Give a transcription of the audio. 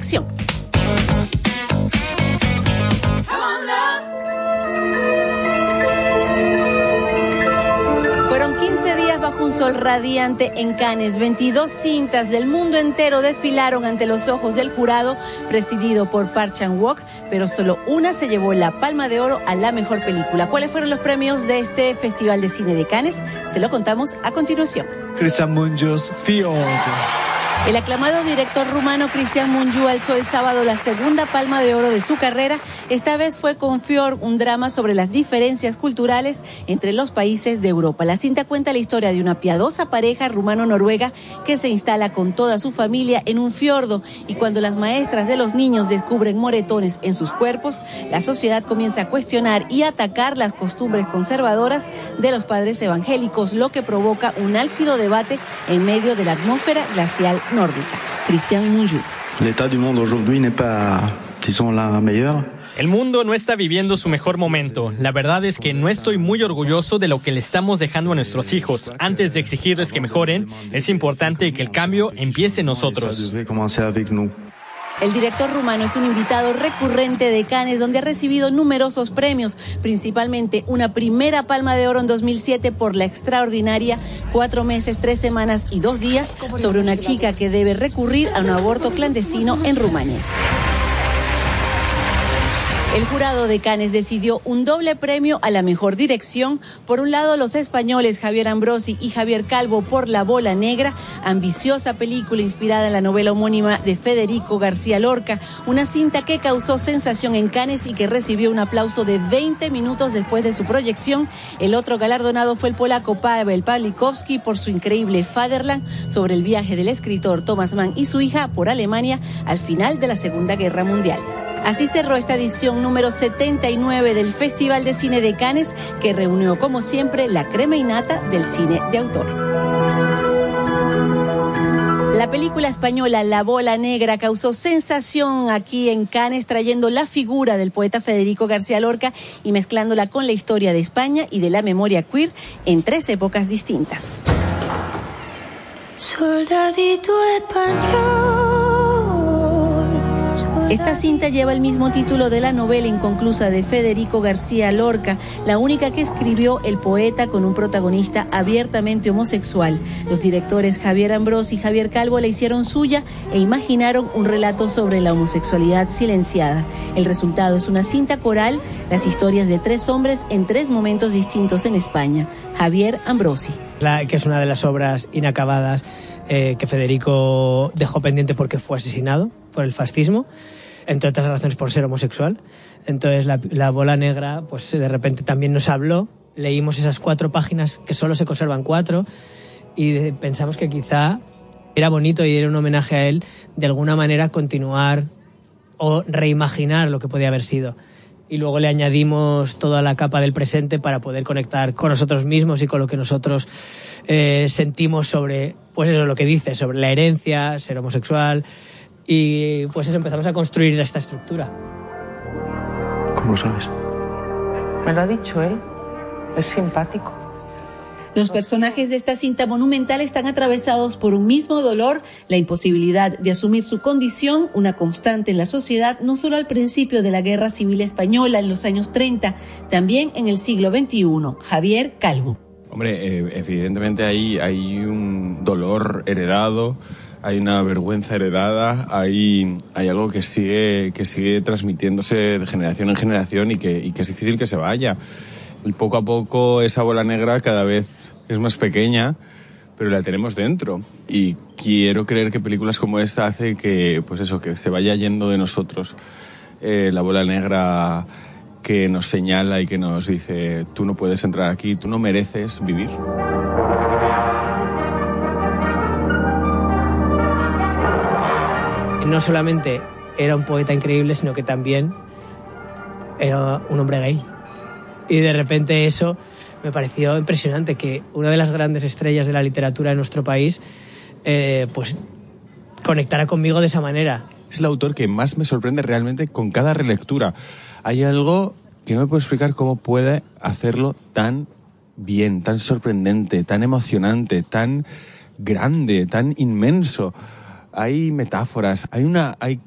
acción. Fueron 15 días bajo un sol radiante en Cannes. 22 cintas del mundo entero desfilaron ante los ojos del jurado, presidido por Park Chan-wook, pero solo una se llevó la Palma de Oro a la mejor película. ¿Cuáles fueron los premios de este Festival de Cine de Cannes? Se lo contamos a continuación. Cristian Mungiu's Fjord. El aclamado director rumano Cristian Mungiu alzó el sábado la segunda Palma de Oro de su carrera. Esta vez fue con Fjord, un drama sobre las diferencias culturales entre los países de Europa. La cinta cuenta la historia de una piadosa pareja rumano-noruega que se instala con toda su familia en un fiordo, y cuando las maestras de los niños descubren moretones en sus cuerpos, la sociedad comienza a cuestionar y atacar las costumbres conservadoras de los padres evangélicos, lo que provoca un álgido debate en medio de la atmósfera glacial nórdica. Cristian Mungiu. L'état du monde aujourd'hui n'est pas, disons, la meilleure. El mundo no está viviendo su mejor momento. La verdad es que no estoy muy orgulloso de lo que le estamos dejando a nuestros hijos. Antes de exigirles que mejoren, es importante que el cambio empiece en nosotros. El director rumano es un invitado recurrente de Cannes, donde ha recibido numerosos premios, principalmente una primera Palma de Oro en 2007 por la extraordinaria 4 meses, 3 semanas y 2 días sobre una chica que debe recurrir a un aborto clandestino en Rumania. El jurado de Cannes decidió un doble premio a la mejor dirección. Por un lado, los españoles Javier Ambrosi y Javier Calvo por La Bola Negra, ambiciosa película inspirada en la novela homónima de Federico García Lorca, una cinta que causó sensación en Cannes y que recibió un aplauso de 20 minutos después de su proyección. El otro galardonado fue el polaco Paweł Pawlikowski por su increíble Fatherland, sobre el viaje del escritor Thomas Mann y su hija por Alemania al final de la Segunda Guerra Mundial. Así cerró esta edición número 79 del Festival de Cine de Cannes, que reunió como siempre la crema innata del cine de autor. La película española La Bola Negra causó sensación aquí en Cannes, trayendo la figura del poeta Federico García Lorca y mezclándola con la historia de España y de la memoria queer en 3 épocas distintas. Soldadito español. Esta cinta lleva el mismo título de la novela inconclusa de Federico García Lorca, la única que escribió el poeta con un protagonista abiertamente homosexual. Los directores Javier Ambrosi y Javier Calvo la hicieron suya e imaginaron un relato sobre la homosexualidad silenciada. El resultado es una cinta coral, las historias de 3 hombres en 3 momentos distintos en España. Javier Ambrosi. Que es una de las obras inacabadas que Federico dejó pendiente porque fue asesinado por el fascismo, entre otras razones por ser homosexual. Entonces la Bola Negra, pues de repente también nos habló, leímos esas 4 páginas, que solo se conservan 4, y pensamos que quizá era bonito y era un homenaje a él, de alguna manera continuar o reimaginar lo que podía haber sido. Y luego le añadimos toda la capa del presente para poder conectar con nosotros mismos y con lo que nosotros sentimos sobre, pues eso, lo que dice, sobre la herencia, ser homosexual. Y pues eso, empezamos a construir esta estructura. ¿Cómo lo sabes? Me lo ha dicho él. Es simpático. Los personajes de esta cinta monumental están atravesados por un mismo dolor, la imposibilidad de asumir su condición, una constante en la sociedad, no solo al principio de la Guerra Civil Española en los años 30, también en el siglo XXI. Javier Calvo. Hombre, evidentemente hay un dolor heredado, hay una vergüenza heredada, hay algo que sigue transmitiéndose de generación en generación y que es difícil que se vaya. Y poco a poco esa bola negra cada vez es más pequeña, pero la tenemos dentro. Y quiero creer que películas como esta hacen que, pues eso, que se vaya yendo de nosotros la bola negra que nos señala y que nos dice: tú no puedes entrar aquí, tú no mereces vivir. No solamente era un poeta increíble, sino que también era un hombre gay. Y de repente eso me pareció impresionante, que una de las grandes estrellas de la literatura de nuestro país pues conectara conmigo de esa manera. Es el autor que más me sorprende realmente con cada relectura. Hay algo que no me puedo explicar cómo puede hacerlo tan bien, tan sorprendente, tan emocionante, tan grande, tan inmenso. Hay metáforas, hay